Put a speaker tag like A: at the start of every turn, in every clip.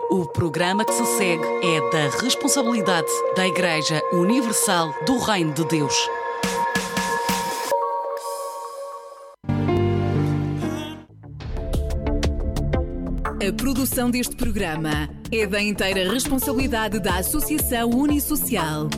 A: O programa que se segue é da responsabilidade da Igreja Universal do Reino de Deus. A produção deste programa é da inteira responsabilidade da Associação Unisocial.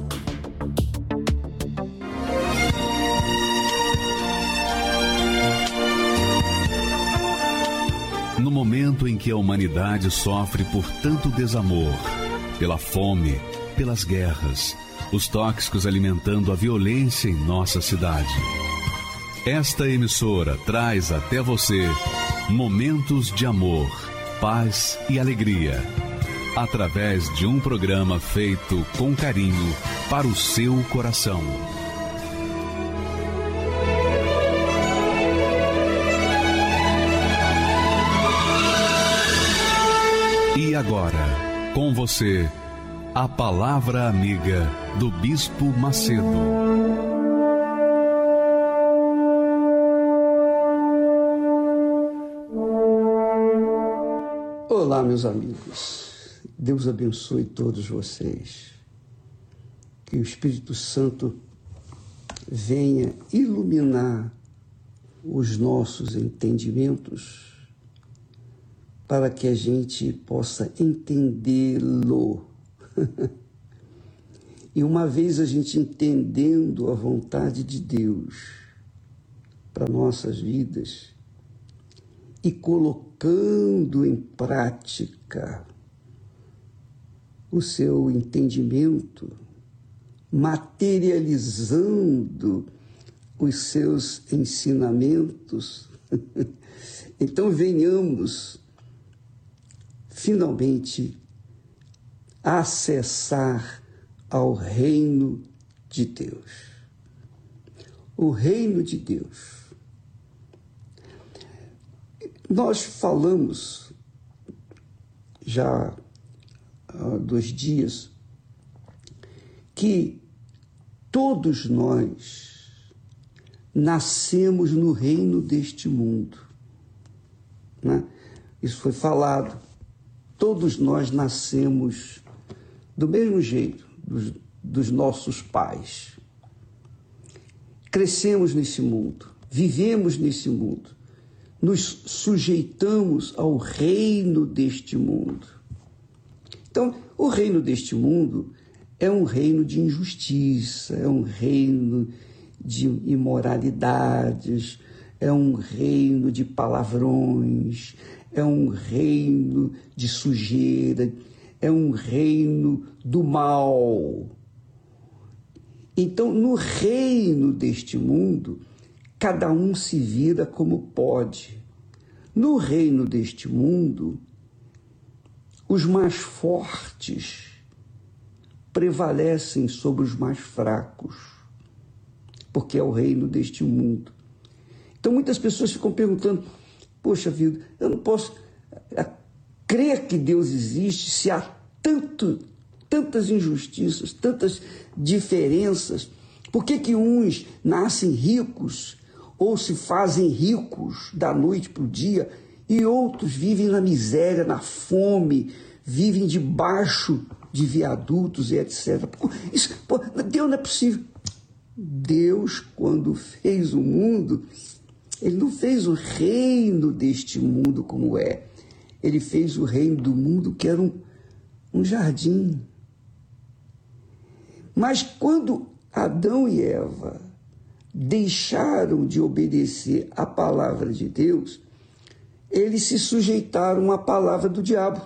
B: No momento em que a humanidade sofre por tanto desamor, pela fome, pelas guerras, os tóxicos alimentando a violência em nossa cidade, esta emissora traz até você momentos de amor, paz e alegria, através de um programa feito com carinho para o seu coração. E agora, com você, a Palavra Amiga do Bispo Macedo.
C: Olá, meus amigos. Deus abençoe todos vocês. Que o Espírito Santo venha iluminar os nossos entendimentos para que a gente possa entendê-lo. E uma vez a gente entendendo a vontade de Deus para nossas vidas e colocando em prática o seu entendimento, materializando os seus ensinamentos, então venhamos finalmente acessar ao reino de Deus. O reino de Deus. Nós falamos já há 2 dias que todos nós nascemos no reino deste mundo, né? Isso foi falado. Todos nós nascemos do mesmo jeito dos nossos pais. Crescemos nesse mundo, vivemos nesse mundo, nos sujeitamos ao reino deste mundo. Então, o reino deste mundo é um reino de injustiça, é um reino de imoralidades, é um reino de palavrões, é um reino de sujeira, é um reino do mal. Então, no reino deste mundo, cada um se vira como pode. No reino deste mundo, os mais fortes prevalecem sobre os mais fracos, porque é o reino deste mundo. Então, muitas pessoas ficam perguntando: poxa vida, eu não posso crer que Deus existe se há tantas injustiças, tantas diferenças. Por que uns nascem ricos ou se fazem ricos da noite para o dia e outros vivem na miséria, na fome, vivem debaixo de viadutos e etc. Deus não é possível. Deus, quando fez o mundo, Ele não fez o reino deste mundo como é. Ele fez o reino do mundo que era um jardim. Mas quando Adão e Eva deixaram de obedecer à palavra de Deus, eles se sujeitaram à palavra do diabo.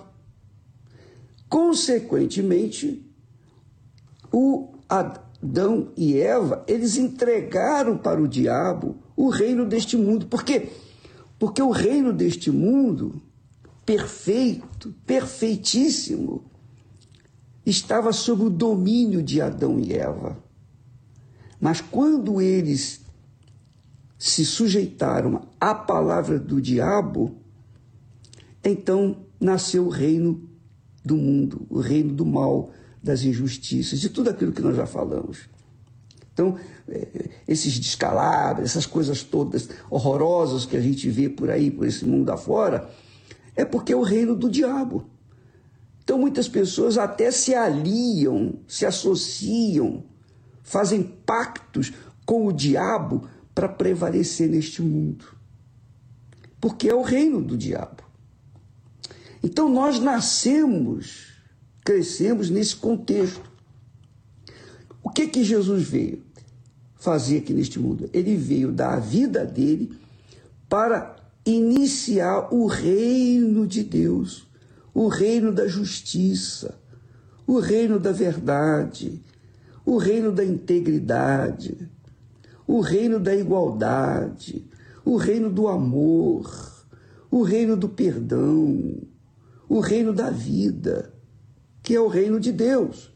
C: Consequentemente, o Adão e Eva, eles entregaram para o diabo o reino deste mundo. Por quê? Porque o reino deste mundo, perfeito, perfeitíssimo, estava sob o domínio de Adão e Eva. Mas quando eles se sujeitaram à palavra do diabo, então nasceu o reino do mundo, o reino do mal, das injustiças, de tudo aquilo que nós já falamos. Então, esses descalabros, essas coisas todas horrorosas que a gente vê por aí, por esse mundo afora, é porque é o reino do diabo. Então muitas pessoas até se aliam, se associam, fazem pactos com o diabo para prevalecer neste mundo. Porque é o reino do diabo. Então nós crescemos nesse contexto. O que Jesus veio fazer aqui neste mundo? Ele veio dar a vida dele para iniciar o reino de Deus, o reino da justiça, o reino da verdade, o reino da integridade, o reino da igualdade, o reino do amor, o reino do perdão, o reino da vida, que é o reino de Deus.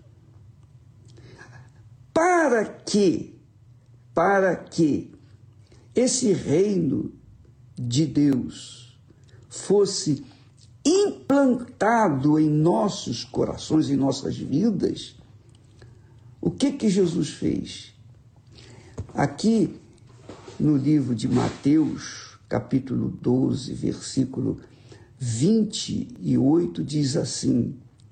C: Para que esse reino de Deus fosse implantado em nossos corações, em nossas vidas, o que Jesus fez? Aqui no livro de Mateus, capítulo 12, versículo 28, diz assim,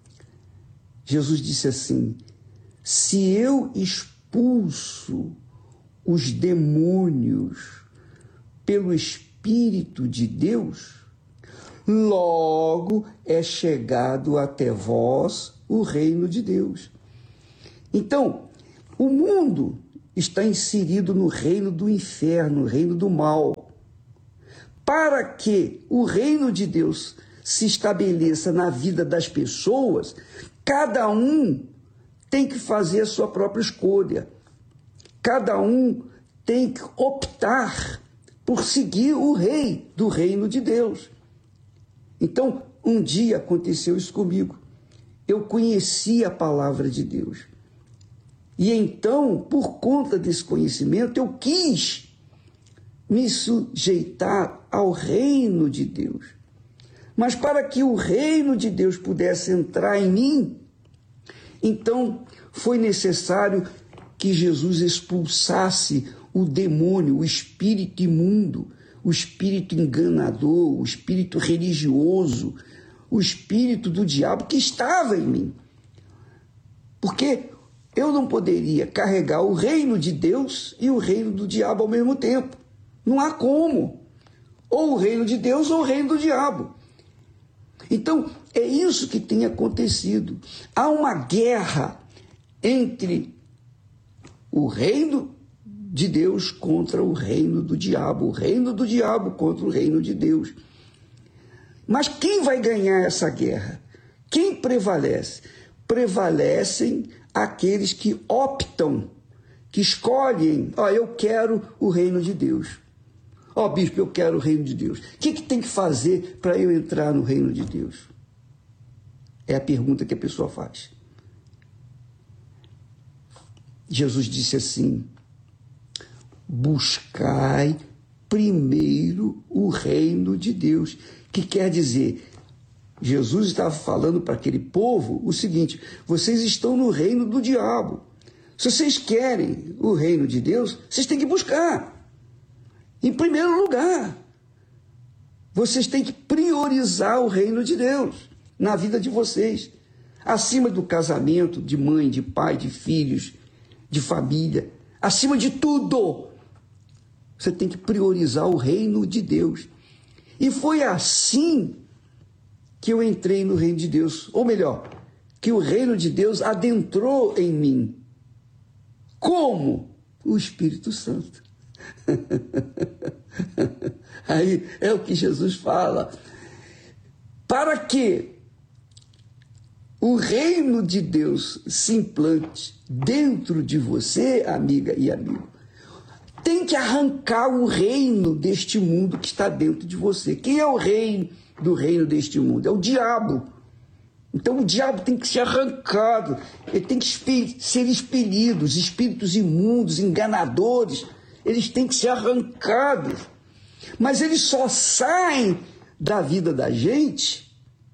C: Jesus disse assim: se eu expulso os demônios pelo Espírito de Deus, logo é chegado até vós o reino de Deus. Então, o mundo está inserido no reino do inferno, no reino do mal. Para que o reino de Deus se estabeleça na vida das pessoas, cada um tem que fazer a sua própria escolha. Cada um tem que optar por seguir o rei do reino de Deus. Então, um dia aconteceu isso comigo. Eu conheci a palavra de Deus. E então, por conta desse conhecimento, eu quis me sujeitar ao reino de Deus. Mas para que o reino de Deus pudesse entrar em mim, então foi necessário que Jesus expulsasse o demônio, o espírito imundo, o espírito enganador, o espírito religioso, o espírito do diabo que estava em mim. Porque eu não poderia carregar o reino de Deus e o reino do diabo ao mesmo tempo. Não há como. Ou o reino de Deus ou o reino do diabo. Então, é isso que tem acontecido. Há uma guerra entre o reino de Deus contra o reino do diabo contra o reino de Deus. Mas quem vai ganhar essa guerra? Quem prevalece? Prevalecem aqueles que optam, que escolhem, eu quero o reino de Deus. Bispo, eu quero o reino de Deus. O que tem que fazer para eu entrar no reino de Deus? É a pergunta que a pessoa faz. Jesus disse assim: buscai primeiro o reino de Deus. Que quer dizer, Jesus estava falando para aquele povo o seguinte: vocês estão no reino do diabo. Se vocês querem o reino de Deus, vocês têm que buscar. Em primeiro lugar, vocês têm que priorizar o reino de Deus na vida de vocês, acima do casamento, de mãe, de pai, de filhos, de família, acima de tudo. Você tem que priorizar o reino de Deus. E foi assim que eu entrei no reino de Deus, ou melhor, que o reino de Deus adentrou em mim. Como? O Espírito Santo. Aí é o que Jesus fala. Para que o reino de Deus se implante dentro de você, amiga e amigo, tem que arrancar o reino deste mundo que está dentro de você. Quem é o rei do reino deste mundo? É o diabo. Então o diabo tem que ser arrancado, ele tem que ser expelido. Os espíritos imundos, enganadores, eles têm que ser arrancados. Mas eles só saem da vida da gente,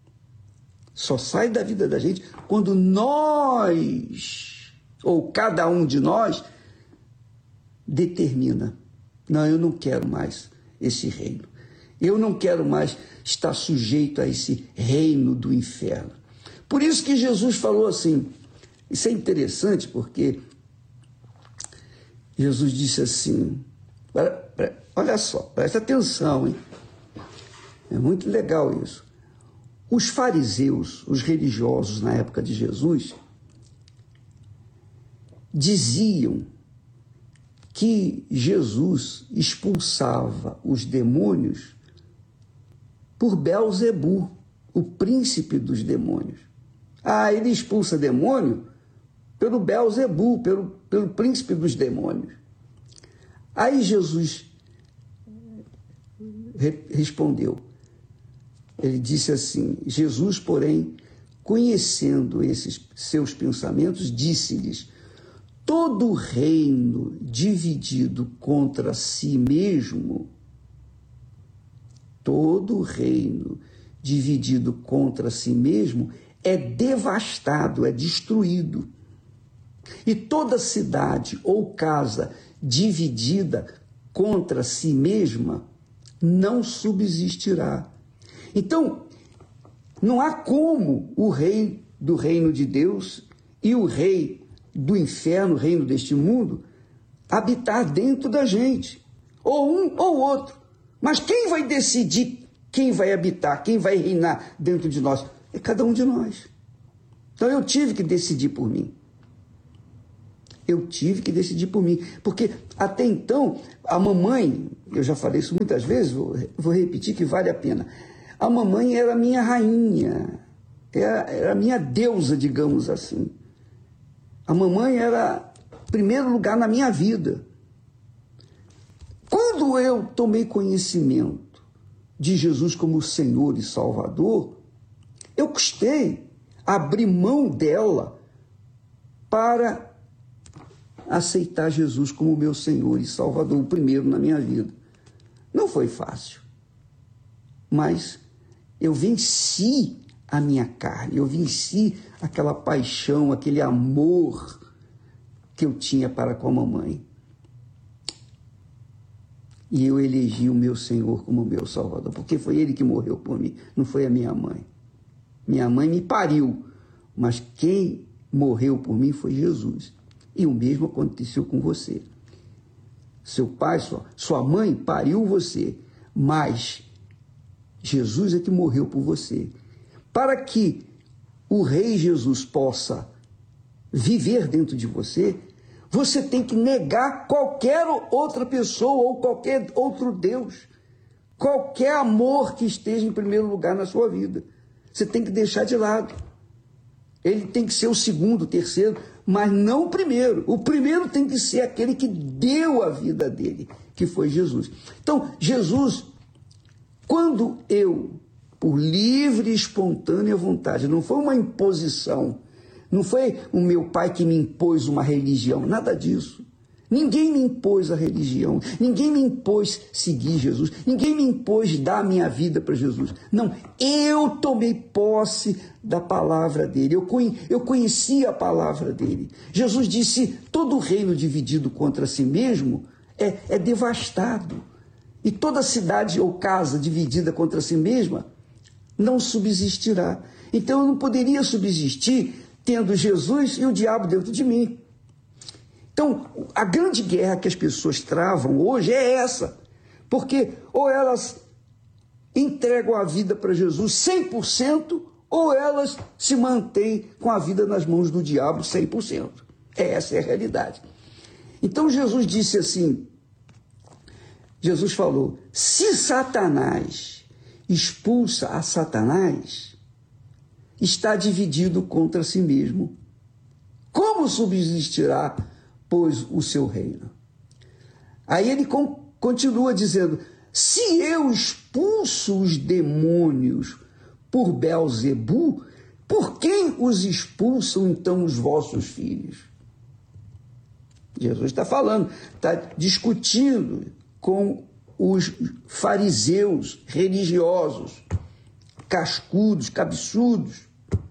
C: quando nós, ou cada um de nós, determina: não, eu não quero mais esse reino. Eu não quero mais estar sujeito a esse reino do inferno. Por isso que Jesus falou assim, isso é interessante porque Jesus disse assim, olha só, presta atenção, hein? É muito legal isso. Os fariseus, os religiosos na época de Jesus, diziam que Jesus expulsava os demônios por Belzebu, o príncipe dos demônios. Ele expulsa demônio pelo Belzebu, pelo príncipe dos demônios. Aí Jesus respondeu. Ele disse assim, Jesus, porém, conhecendo esses seus pensamentos, disse-lhes, todo reino dividido contra si mesmo, é devastado, é destruído. E toda cidade ou casa dividida contra si mesma não subsistirá. Então, não há como o rei do reino de Deus e o rei do inferno, o reino deste mundo, habitar dentro da gente, ou um ou outro. Mas quem vai decidir quem vai habitar, quem vai reinar dentro de nós? É cada um de nós. Então eu tive que decidir por mim. Porque até então, a mamãe, eu já falei isso muitas vezes, vou repetir que vale a pena. A mamãe era minha rainha, era minha deusa, digamos assim. A mamãe era primeiro lugar na minha vida. Quando eu tomei conhecimento de Jesus como Senhor e Salvador, eu custei abrir mão dela para aceitar Jesus como meu Senhor e Salvador, o primeiro na minha vida. Não foi fácil, mas eu venci a minha carne, eu venci aquela paixão, aquele amor que eu tinha para com a mamãe. E eu elegi o meu Senhor como meu Salvador, porque foi Ele que morreu por mim, não foi a minha mãe. Minha mãe me pariu, mas quem morreu por mim foi Jesus. E o mesmo aconteceu com você. Seu pai, sua mãe pariu você, mas Jesus é que morreu por você. Para que o Rei Jesus possa viver dentro de você, você tem que negar qualquer outra pessoa ou qualquer outro Deus, qualquer amor que esteja em primeiro lugar na sua vida. Você tem que deixar de lado. Ele tem que ser o segundo, o terceiro, mas não o primeiro. O primeiro tem que ser aquele que deu a vida dele, que foi Jesus. Então, Jesus, quando eu, por livre e espontânea vontade, não foi uma imposição, não foi o meu pai que me impôs uma religião, nada disso. Ninguém me impôs a religião, ninguém me impôs seguir Jesus, ninguém me impôs dar a minha vida para Jesus. Não, eu tomei posse da palavra dele, eu conheci a palavra dele. Jesus disse, todo reino dividido contra si mesmo é devastado. E toda cidade ou casa dividida contra si mesma não subsistirá. Então eu não poderia subsistir tendo Jesus e o diabo dentro de mim. Então, a grande guerra que as pessoas travam hoje é essa, porque ou elas entregam a vida para Jesus 100%, ou elas se mantêm com a vida nas mãos do diabo 100%. Essa é a realidade. Então, Jesus disse assim, Jesus falou, se Satanás expulsa a Satanás, está dividido contra si mesmo. Como subsistirá, pois, o seu reino? Aí ele continua dizendo, se eu expulso os demônios por Belzebu, por quem os expulsam então os vossos filhos? Jesus está falando, está discutindo com os fariseus religiosos, cascudos, cabeçudos,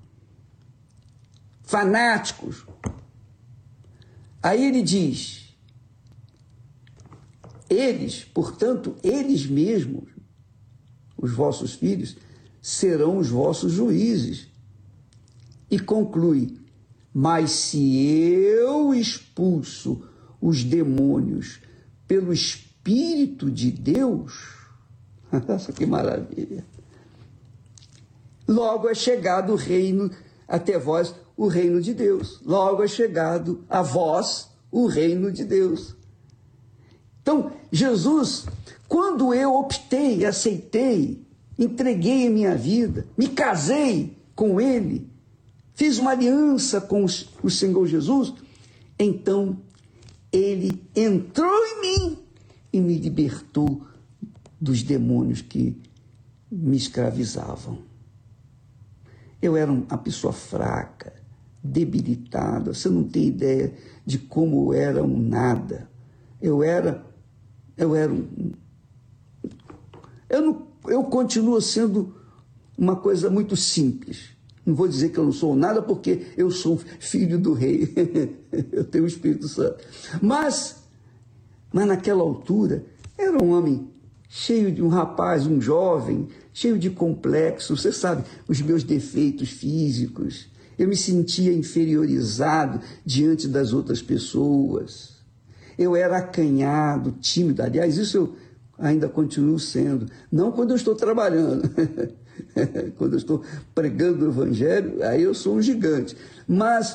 C: fanáticos. Aí ele diz, eles, portanto, eles mesmos, os vossos filhos, serão os vossos juízes. E conclui: mas se eu expulso os demônios pelo Espírito de Deus, nossa, que maravilha! Logo é chegado o reino até vós, o reino de Deus. Logo é chegado a vós o reino de Deus. Então, Jesus, quando eu optei, aceitei, entreguei a minha vida, me casei com Ele, fiz uma aliança com o Senhor Jesus, então Ele entrou em mim e me libertou dos demônios que me escravizavam. Eu era uma pessoa fraca, debilitada, você não tem ideia de como eu era um nada. Eu continuo sendo uma coisa muito simples. Não vou dizer que eu não sou nada, porque eu sou filho do rei. Eu tenho o Espírito Santo. Mas naquela altura, era um homem cheio de um rapaz, um jovem, cheio de complexos. Você sabe, os meus defeitos físicos. Eu me sentia inferiorizado diante das outras pessoas. Eu era acanhado, tímido. Aliás, isso eu ainda continuo sendo. Não quando eu estou trabalhando. Quando eu estou pregando o Evangelho, aí eu sou um gigante. Mas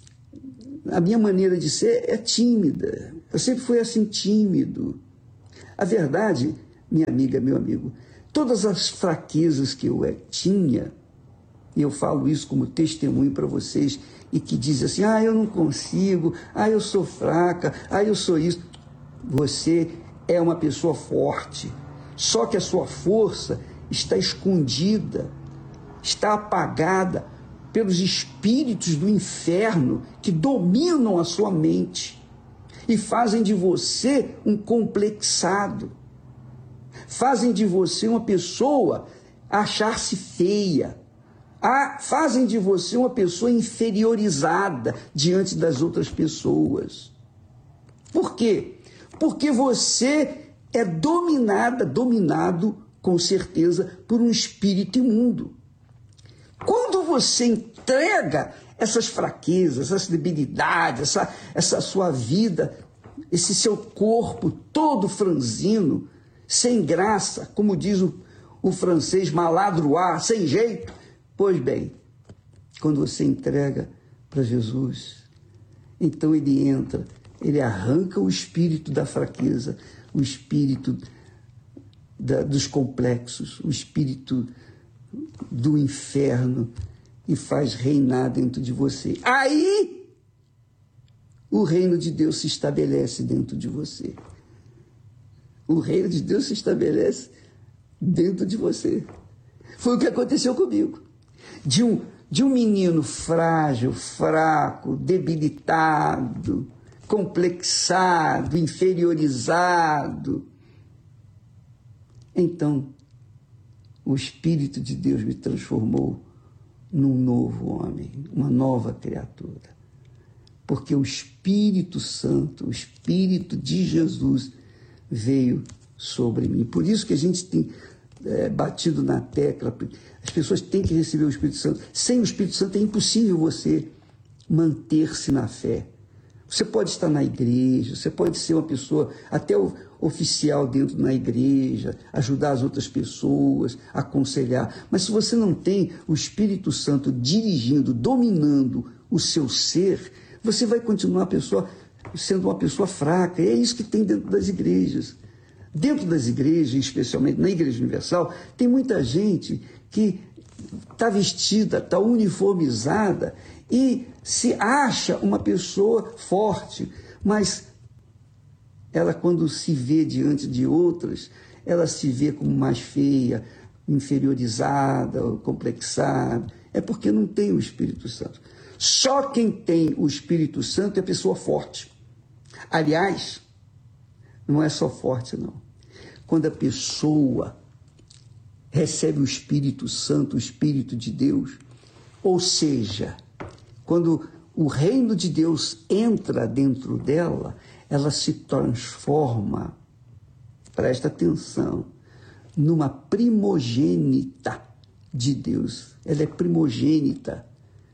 C: a minha maneira de ser é tímida. Eu sempre fui assim, tímido. A verdade, minha amiga, meu amigo, todas as fraquezas que eu tinha, e eu falo isso como testemunho para vocês, e que dizem assim, eu não consigo, eu sou fraca, eu sou isso. Você é uma pessoa forte, só que a sua força está escondida, está apagada pelos espíritos do inferno que dominam a sua mente e fazem de você um complexado, fazem de você uma pessoa achar-se feia, fazem de você uma pessoa inferiorizada diante das outras pessoas. Por quê? Porque você é dominado com certeza por um espírito imundo. Quando você entrega essas fraquezas, essas debilidades, essa sua vida, esse seu corpo todo franzino, sem graça, como diz o francês, maladroit, sem jeito. Pois bem, quando você entrega para Jesus, então ele entra, ele arranca o espírito da fraqueza, o espírito dos complexos, o espírito do inferno, e faz reinar dentro de você. Aí o reino de Deus se estabelece dentro de você. O reino de Deus se estabelece dentro de você. Foi o que aconteceu comigo. De um menino frágil, fraco, debilitado, complexado, inferiorizado. Então, o Espírito de Deus me transformou num novo homem, uma nova criatura. Porque o Espírito Santo, o Espírito de Jesus veio sobre mim. Por isso que a gente tem batido na tecla, as pessoas têm que receber o Espírito Santo. Sem o Espírito Santo é impossível você manter-se na fé. Você pode estar na igreja, você pode ser uma pessoa até oficial dentro da igreja, ajudar as outras pessoas, aconselhar. Mas se você não tem o Espírito Santo dirigindo, dominando o seu ser, você vai continuar sendo uma pessoa fraca. E é isso que tem dentro das igrejas. Dentro das igrejas, especialmente na Igreja Universal, tem muita gente que está vestida, está uniformizada e se acha uma pessoa forte, mas ela, quando se vê diante de outras, ela se vê como mais feia, inferiorizada, complexada. É porque não tem o Espírito Santo. Só quem tem o Espírito Santo é pessoa forte. Aliás, não é só forte, não. Quando a pessoa recebe o Espírito Santo, o Espírito de Deus, ou seja, quando o reino de Deus entra dentro dela, ela se transforma, presta atenção, numa primogênita de Deus. Ela é primogênita.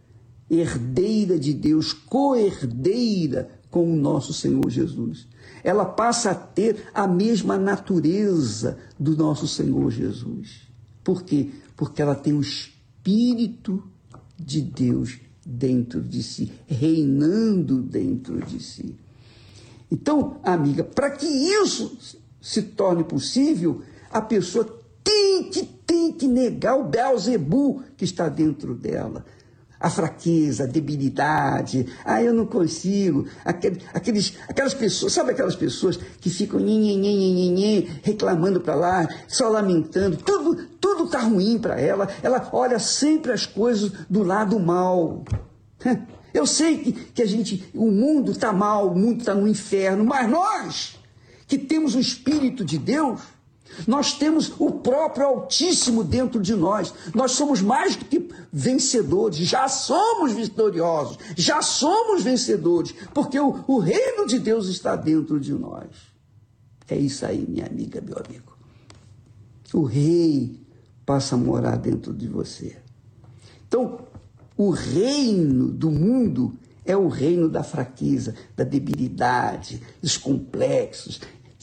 C: herdeira de Deus, co-herdeira com o nosso Senhor Jesus. Ela passa a ter a mesma natureza do nosso Senhor Jesus. Por quê? Porque ela tem o Espírito de Deus dentro de si, reinando dentro de si. Então, amiga, para que isso se torne possível, a pessoa tem que negar o Beelzebu que está dentro dela. A fraqueza, a debilidade, eu não consigo, aquelas pessoas, sabe aquelas pessoas que ficam reclamando para lá, só lamentando, tudo está ruim para ela olha sempre as coisas do lado mal. Eu sei que o mundo está mal, o mundo está no inferno, mas nós, que temos o Espírito de Deus, nós temos o próprio Altíssimo dentro de nós. Nós somos mais do que vencedores, já somos vitoriosos, já somos vencedores, porque o reino de Deus está dentro de nós. É isso aí, minha amiga, meu amigo. O rei passa a morar dentro de você. Então, o reino do mundo é o reino da fraqueza, da debilidade, dos complexos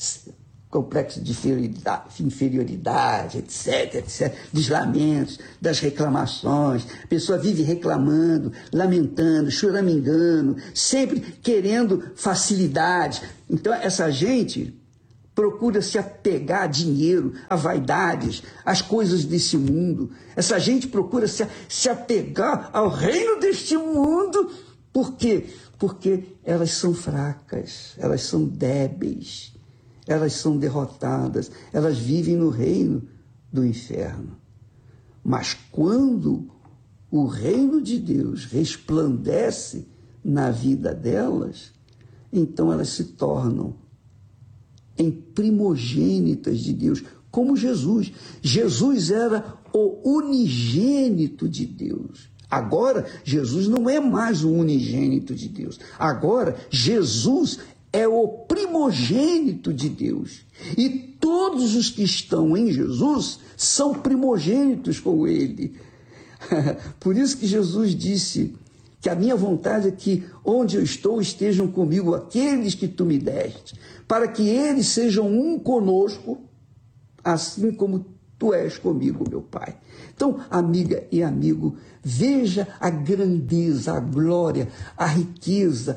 C: de inferioridade, etc., dos lamentos, das reclamações. A pessoa vive reclamando, lamentando, choramingando, sempre querendo facilidade. Então, essa gente procura se apegar a dinheiro, a vaidades, às coisas desse mundo. Essa gente procura se apegar ao reino deste mundo. Por quê? Porque elas são fracas, elas são débeis. Elas são derrotadas, elas vivem no reino do inferno. Mas quando o reino de Deus resplandece na vida delas, então elas se tornam em primogênitas de Deus, como Jesus. Jesus era o unigênito de Deus. Agora, Jesus não é mais o unigênito de Deus. Agora, Jesus é o primogênito de Deus. E todos os que estão em Jesus são primogênitos com ele. Por isso que Jesus disse que a minha vontade é que onde eu estou estejam comigo aqueles que tu me deste, para que eles sejam um conosco, assim como tu és comigo, meu Pai. Então, amiga e amigo, veja a grandeza, a glória, a riqueza,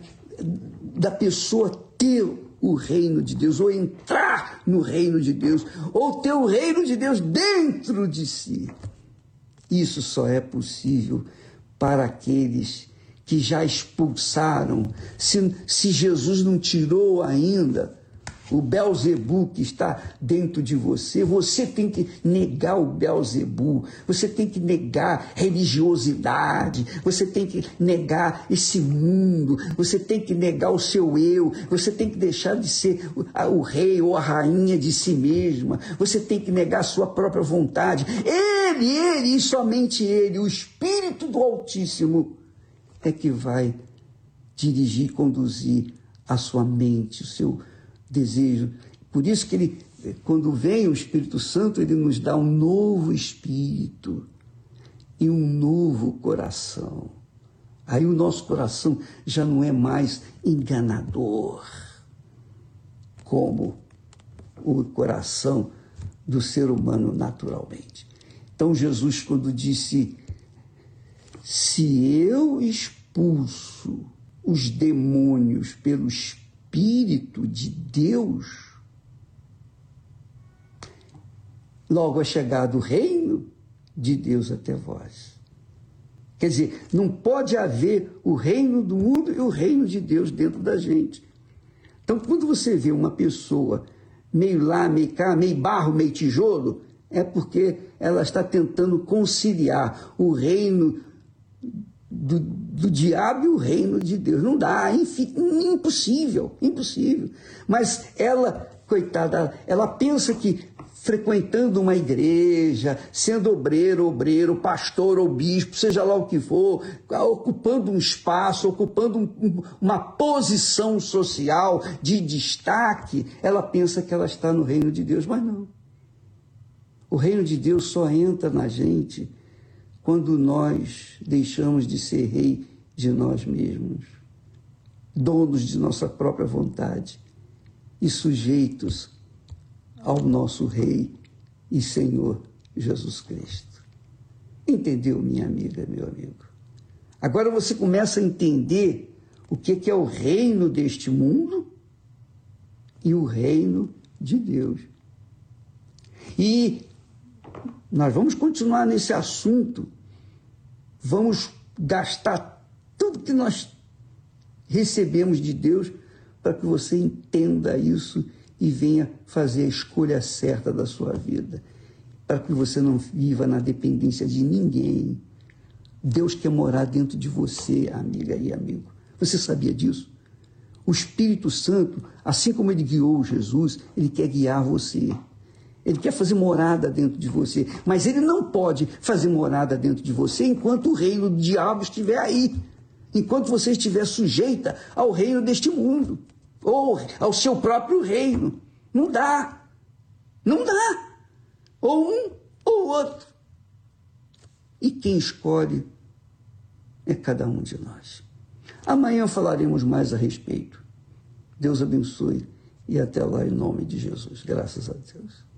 C: da pessoa ter o reino de Deus, ou entrar no reino de Deus, ou ter o reino de Deus dentro de si. Isso só é possível para aqueles que já expulsaram. Se Jesus não tirou ainda o Beelzebu que está dentro de você, você tem que negar o Beelzebu, você tem que negar religiosidade, você tem que negar esse mundo, você tem que negar o seu eu, você tem que deixar de ser o rei ou a rainha de si mesma, você tem que negar a sua própria vontade. Ele e somente ele, o Espírito do Altíssimo, é que vai dirigir, conduzir a sua mente, o seu desejo. Por isso que ele, quando vem o Espírito Santo, ele nos dá um novo espírito e um novo coração. Aí o nosso coração já não é mais enganador, como o coração do ser humano naturalmente. Então Jesus, quando disse, se eu expulso os demônios pelo Espírito de Deus, logo é chegado o reino de Deus até vós. Quer dizer, não pode haver o reino do mundo e o reino de Deus dentro da gente. Então, quando você vê uma pessoa meio lá, meio cá, meio barro, meio tijolo, é porque ela está tentando conciliar o reino do diabo e o reino de Deus. Não dá, impossível. Mas ela, coitada, ela pensa que frequentando uma igreja, sendo obreiro, pastor ou bispo, seja lá o que for, ocupando um espaço, ocupando uma posição social de destaque, ela pensa que ela está no reino de Deus, mas não. O reino de Deus só entra na gente quando nós deixamos de ser rei de nós mesmos, donos de nossa própria vontade e sujeitos ao nosso Rei e Senhor Jesus Cristo. Entendeu, minha amiga, meu amigo? Agora você começa a entender o que é o reino deste mundo e o reino de Deus. E nós vamos continuar nesse assunto, vamos gastar tudo que nós recebemos de Deus para que você entenda isso e venha fazer a escolha certa da sua vida, para que você não viva na dependência de ninguém. Deus quer morar dentro de você, amiga e amigo. Você sabia disso? O Espírito Santo, assim como ele guiou Jesus, ele quer guiar você. Ele quer fazer morada dentro de você, mas ele não pode fazer morada dentro de você enquanto o reino do diabo estiver aí, enquanto você estiver sujeita ao reino deste mundo, ou ao seu próprio reino. Não dá. Não dá. Ou um ou outro. E quem escolhe é cada um de nós. Amanhã falaremos mais a respeito. Deus abençoe e até lá em nome de Jesus. Graças a Deus.